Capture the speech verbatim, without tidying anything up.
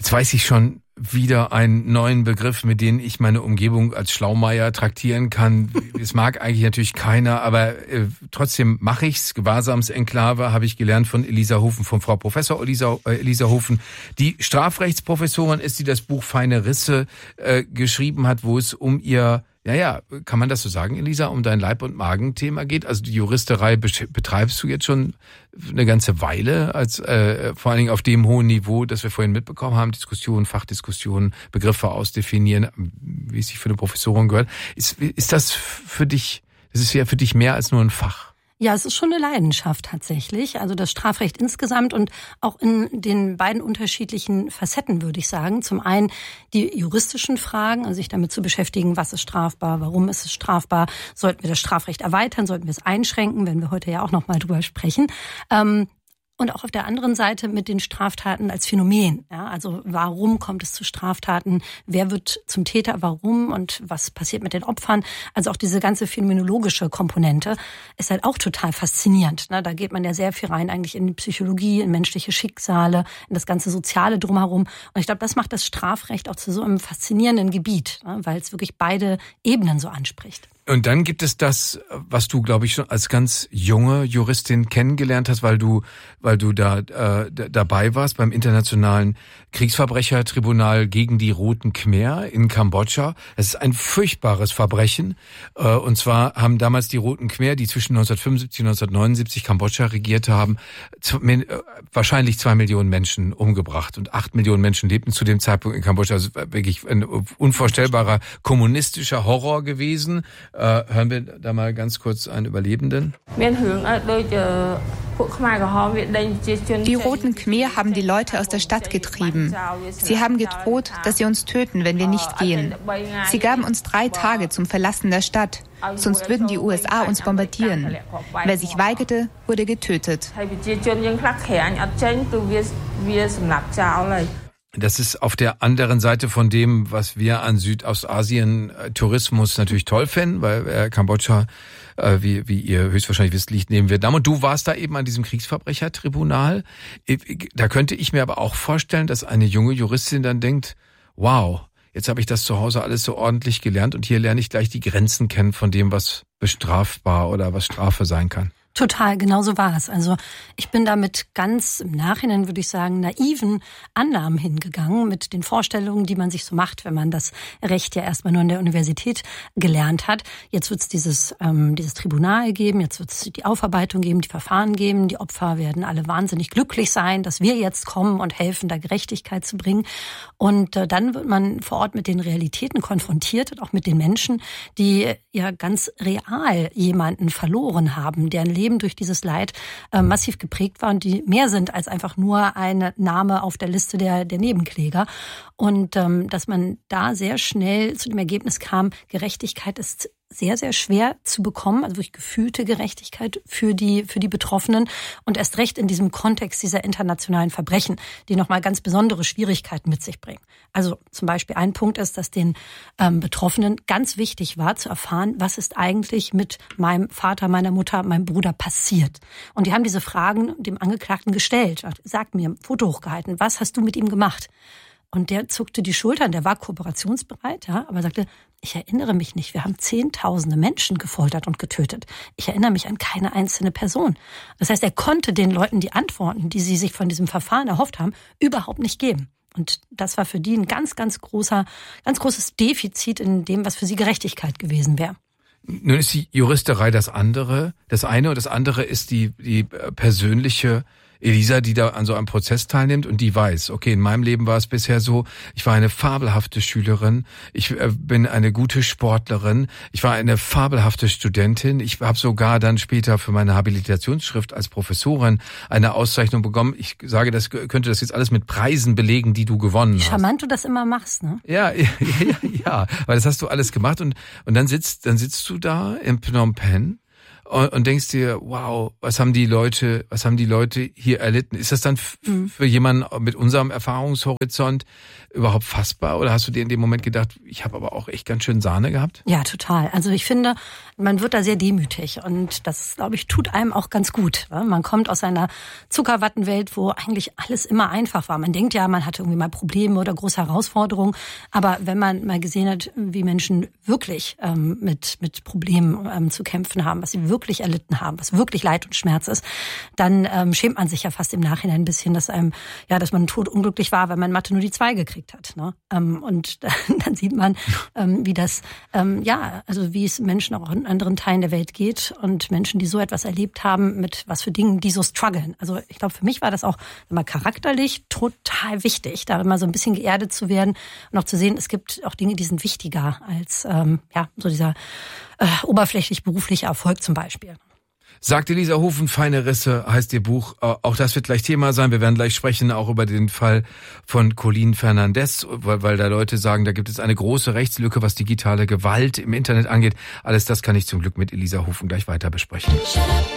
Jetzt weiß ich schon wieder einen neuen Begriff, mit dem ich meine Umgebung als Schlaumeier traktieren kann. Es mag eigentlich natürlich keiner, aber äh, trotzdem mache ich's. Gewahrsamsenklave habe ich gelernt von Elisa Hofen, von Frau Professor Elisa, äh, Elisa Hofen, die Strafrechtsprofessorin ist, die das Buch Feine Risse äh, geschrieben hat, wo es um ihr, ja, ja, kann man das so sagen, Elisa, um dein Leib- und Magenthema geht? Also die Juristerei betreibst du jetzt schon eine ganze Weile, als äh, vor allen Dingen auf dem hohen Niveau, das wir vorhin mitbekommen haben, Diskussionen, Fachdiskussionen, Begriffe ausdefinieren, wie es sich für eine Professorin gehört. Ist, ist das für dich, das ist ja für dich mehr als nur ein Fach? Ja, es ist schon eine Leidenschaft tatsächlich. Also das Strafrecht insgesamt und auch in den beiden unterschiedlichen Facetten, würde ich sagen. Zum einen die juristischen Fragen, also sich damit zu beschäftigen, was ist strafbar, warum ist es strafbar, sollten wir das Strafrecht erweitern, sollten wir es einschränken, werden wir heute ja auch noch mal drüber sprechen. Ähm, Und auch auf der anderen Seite mit den Straftaten als Phänomen. Ja, also warum kommt es zu Straftaten? Wer wird zum Täter? Warum? Und was passiert mit den Opfern? Also auch diese ganze phänomenologische Komponente ist halt auch total faszinierend. Da geht man ja sehr viel rein eigentlich in die Psychologie, in menschliche Schicksale, in das ganze Soziale drumherum. Und ich glaube, das macht das Strafrecht auch zu so einem faszinierenden Gebiet, weil es wirklich beide Ebenen so anspricht. Und dann gibt es das, was du, glaube ich, schon als ganz junge Juristin kennengelernt hast, weil du, weil du da äh, dabei warst beim Internationalen Kriegsverbrechertribunal gegen die Roten Khmer in Kambodscha. Es ist ein furchtbares Verbrechen. Äh, und zwar haben damals die Roten Khmer, die zwischen neunzehnhundertfünfundsiebzig und neunzehnhundertneunundsiebzig Kambodscha regiert haben, z- äh, wahrscheinlich zwei Millionen Menschen umgebracht. Und acht Millionen Menschen lebten zu dem Zeitpunkt in Kambodscha. Also wirklich ein unvorstellbarer kommunistischer Horror gewesen. Äh, hören wir da mal ganz kurz einen Überlebenden. Die Roten Khmer haben die Leute aus der Stadt getrieben. Sie haben gedroht, dass sie uns töten, wenn wir nicht gehen. Sie gaben uns drei Tage zum Verlassen der Stadt, sonst würden die U S A uns bombardieren. Wer sich weigerte, wurde getötet. Das ist auf der anderen Seite von dem, was wir an Südostasien-Tourismus natürlich toll finden, weil äh, Kambodscha, äh, wie, wie ihr höchstwahrscheinlich wisst, liegt neben Vietnam. Und du warst da eben an diesem Kriegsverbrechertribunal. Da könnte ich mir aber auch vorstellen, dass eine junge Juristin dann denkt, wow, jetzt habe ich das zu Hause alles so ordentlich gelernt und hier lerne ich gleich die Grenzen kennen von dem, was bestrafbar oder was Strafe sein kann. Total, genau so war es. Also ich bin da mit ganz im Nachhinein, würde ich sagen, naiven Annahmen hingegangen, mit den Vorstellungen, die man sich so macht, wenn man das Recht ja erstmal nur in der Universität gelernt hat. Jetzt wird es dieses, ähm, dieses Tribunal geben, jetzt wird es die Aufarbeitung geben, die Verfahren geben, die Opfer werden alle wahnsinnig glücklich sein, dass wir jetzt kommen und helfen, da Gerechtigkeit zu bringen. Und äh, dann wird man vor Ort mit den Realitäten konfrontiert und auch mit den Menschen, die ja ganz real jemanden verloren haben, deren Leben durch dieses Leid äh, massiv geprägt war und die mehr sind als einfach nur ein Name auf der Liste der, der Nebenkläger. Und ähm, dass man da sehr schnell zu dem Ergebnis kam, Gerechtigkeit ist sehr, sehr schwer zu bekommen, also wirklich gefühlte Gerechtigkeit für die, für die Betroffenen und erst recht in diesem Kontext dieser internationalen Verbrechen, die nochmal ganz besondere Schwierigkeiten mit sich bringen. Also zum Beispiel ein Punkt ist, dass den ähm, Betroffenen ganz wichtig war zu erfahren, was ist eigentlich mit meinem Vater, meiner Mutter, meinem Bruder passiert. Und die haben diese Fragen dem Angeklagten gestellt. Sag mir, Foto hochgehalten, was hast du mit ihm gemacht? Und der zuckte die Schultern, der war kooperationsbereit, ja, aber sagte, ich erinnere mich nicht, wir haben zehntausende Menschen gefoltert und getötet. Ich erinnere mich an keine einzelne Person. Das heißt, er konnte den Leuten die Antworten, die sie sich von diesem Verfahren erhofft haben, überhaupt nicht geben. Und das war für die ein ganz, ganz großer, ganz großes Defizit in dem, was für sie Gerechtigkeit gewesen wäre. Nun ist die Juristerei das andere, das eine, und das andere ist die, die persönliche Elisa, die da an so einem Prozess teilnimmt und die weiß, okay, in meinem Leben war es bisher so, ich war eine fabelhafte Schülerin, ich bin eine gute Sportlerin, ich war eine fabelhafte Studentin, ich habe sogar dann später für meine Habilitationsschrift als Professorin eine Auszeichnung bekommen. Ich sage, das könnte das jetzt alles mit Preisen belegen, die du gewonnen Wie hast. charmant du das immer machst, ne? Ja, ja, ja, ja, weil das hast du alles gemacht und und dann sitzt dann sitzt du da in Phnom Penh und, und denkst dir, wow, was haben die Leute, was haben die Leute hier erlitten? Ist das dann f- mhm. für jemanden mit unserem Erfahrungshorizont überhaupt fassbar? Oder hast du dir in dem Moment gedacht, ich habe aber auch echt ganz schön Sahne gehabt? Ja, total. Also ich finde, man wird da sehr demütig und das, glaube ich, tut einem auch ganz gut. Man kommt aus einer Zuckerwattenwelt, wo eigentlich alles immer einfach war. Man denkt ja, man hatte irgendwie mal Probleme oder große Herausforderungen, aber wenn man mal gesehen hat, wie Menschen wirklich ähm, mit mit Problemen ähm, zu kämpfen haben, was sie wirklich erlitten haben, was wirklich Leid und Schmerz ist, dann ähm, schämt man sich ja fast im Nachhinein ein bisschen, dass einem ja, dass man todunglücklich war, weil man Mathe nur die zwei gekriegt hat. Ne? Ähm, und dann sieht man, ähm, wie das ähm, ja, also wie es Menschen auch in anderen Teilen der Welt geht und Menschen, die so etwas erlebt haben, mit was für Dingen, die so strugglen. Also ich glaube, für mich war das auch immer charakterlich total wichtig, da immer so ein bisschen geerdet zu werden und auch zu sehen, es gibt auch Dinge, die sind wichtiger als ähm, ja so dieser äh, oberflächlich berufliche Erfolg zum Beispiel. Sagt Elisa Hofen, Feine Risse heißt ihr Buch. Auch das wird gleich Thema sein. Wir werden gleich sprechen, auch über den Fall von Colleen Fernandez, weil, weil da Leute sagen, da gibt es eine große Rechtslücke, was digitale Gewalt im Internet angeht. Alles das kann ich zum Glück mit Elisa Hofen gleich weiter besprechen.